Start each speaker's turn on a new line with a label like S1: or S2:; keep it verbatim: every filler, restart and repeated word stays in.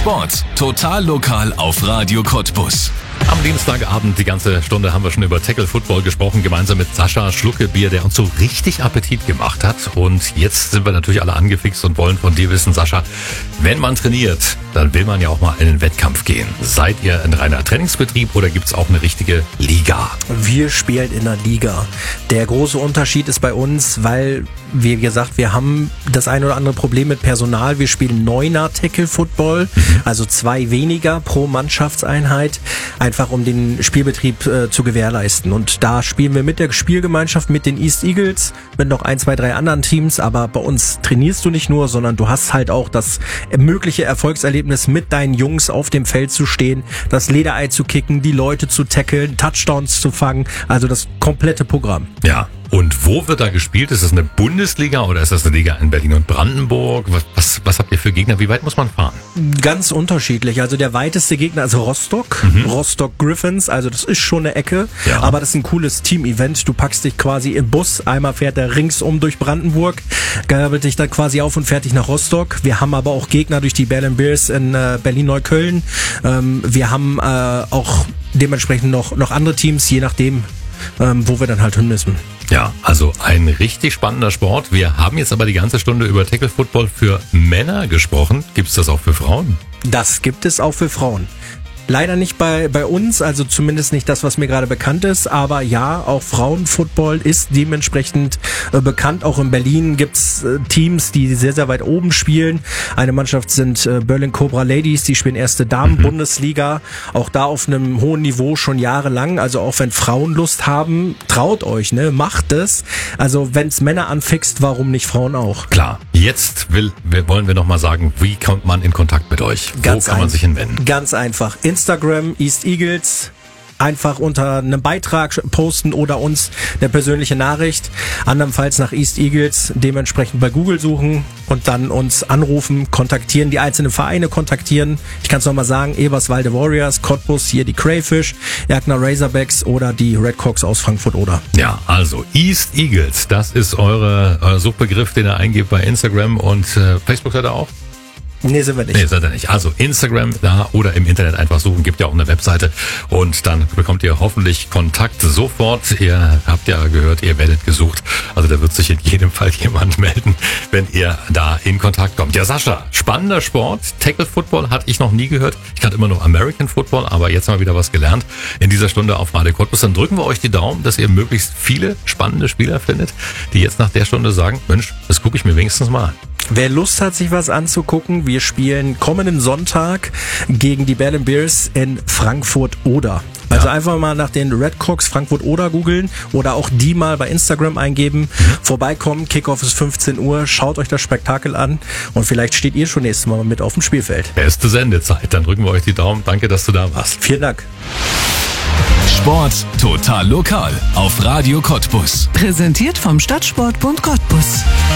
S1: Sport. Total lokal auf Radio Cottbus.
S2: Am Dienstagabend, die ganze Stunde, haben wir schon über Tackle Football gesprochen, gemeinsam mit Sascha Schluckebier, der uns so richtig Appetit gemacht hat. Und jetzt sind wir natürlich alle angefixt und wollen von dir wissen, Sascha, wenn man trainiert, dann will man ja auch mal in den Wettkampf gehen. Seid ihr ein reiner Trainingsbetrieb oder gibt's auch eine richtige Liga?
S3: Wir spielen in der Liga. Der große Unterschied ist bei uns, weil, wie gesagt, wir haben das ein oder andere Problem mit Personal. Wir spielen Neuner Tackle Football, also zwei weniger pro Mannschaftseinheit, einfach um den Spielbetrieb äh, zu gewährleisten. Und da spielen wir mit der Spielgemeinschaft, mit den East Eagles, mit noch ein, zwei, drei anderen Teams. Aber bei uns trainierst du nicht nur, sondern du hast halt auch das mögliche Erfolgserlebnis, mit deinen Jungs auf dem Feld zu stehen, das Lederei zu kicken, die Leute zu tackeln, Touchdowns zu fangen. Also das komplette Programm.
S2: Ja. Und wo wird da gespielt? Ist das eine Bundesliga oder ist das eine Liga in Berlin und Brandenburg? Was, was, was habt ihr für Gegner? Wie weit muss man fahren?
S3: Ganz unterschiedlich. Also der weiteste Gegner ist Rostock. Mhm. Rostock Griffins. Also das ist schon eine Ecke. Ja. Aber das ist ein cooles Team-Event. Du packst dich quasi im Bus. Einmal fährt er ringsum durch Brandenburg. Gabelt dich dann quasi auf und fährt dich nach Rostock. Wir haben aber auch Gegner durch die Berlin Bears in äh, Berlin-Neukölln. Ähm, wir haben äh, auch dementsprechend noch, noch andere Teams, je nachdem, ähm, wo wir dann halt hin müssen.
S2: Ja, also ein richtig spannender Sport. Wir haben jetzt aber die ganze Stunde über Tackle Football für Männer gesprochen. Gibt es das auch für Frauen?
S3: Das gibt es auch für Frauen. Leider nicht bei bei uns, also zumindest nicht das, was mir gerade bekannt ist. Aber ja, auch Frauenfootball ist dementsprechend äh, bekannt. Auch in Berlin gibt's äh, Teams, die sehr, sehr weit oben spielen. Eine Mannschaft sind äh, Berlin Cobra Ladies, die spielen erste Damen-Bundesliga. Mhm. Auch da auf einem hohen Niveau schon jahrelang. Also auch wenn Frauen Lust haben, traut euch, ne, macht es. Also wenn's Männer anfixt, warum nicht Frauen auch?
S2: Klar. Jetzt will, wollen wir nochmal sagen, wie kommt man in Kontakt mit euch?
S3: Ganz
S2: Wo kann man sich hinwenden?
S3: Ganz einfach. Instagram, East Eagles, einfach unter einem Beitrag posten oder uns eine persönliche Nachricht. Andernfalls nach East Eagles dementsprechend bei Google suchen und dann uns anrufen, kontaktieren, die einzelnen Vereine kontaktieren. Ich kann es nochmal sagen, Eberswalde Warriors, Cottbus, hier die Crayfish, Erkner Razorbacks oder die Redcocks aus Frankfurt-Oder.
S2: Ja, also East Eagles, das ist eure, euer Suchbegriff, den ihr eingebt bei Instagram und äh, Facebook seid ihr auch?
S3: Nee, sind wir nicht.
S2: Nee, seid ihr nicht. Also Instagram da oder im Internet einfach suchen, gibt ja auch eine Webseite und dann bekommt ihr hoffentlich Kontakt sofort. Ihr habt ja gehört, ihr werdet gesucht. Also da wird sich in jedem Fall jemand melden, wenn ihr da in Kontakt kommt. Ja, Sascha, spannender Sport. Tackle Football hatte ich noch nie gehört. Ich kannte immer noch American Football, aber jetzt mal wieder was gelernt in dieser Stunde auf Radio Cottbus. Dann drücken wir euch die Daumen, dass ihr möglichst viele spannende Spieler findet, die jetzt nach der Stunde sagen, Mensch, das gucke ich mir wenigstens mal an.
S3: Wer Lust hat, sich was anzugucken, wir spielen kommenden Sonntag gegen die Berlin Bears in Frankfurt-Oder. Also ja. Einfach mal nach den Redcocks Frankfurt-Oder googeln oder auch die mal bei Instagram eingeben. Mhm. Vorbeikommen, Kickoff ist fünfzehn Uhr, schaut euch das Spektakel an und vielleicht steht ihr schon nächstes Mal mit auf dem Spielfeld.
S2: Beste Sendezeit, dann drücken wir euch die Daumen. Danke, dass du da warst.
S3: Vielen Dank.
S1: Sport total lokal auf Radio Cottbus.
S4: Präsentiert vom Stadtsportbund Cottbus.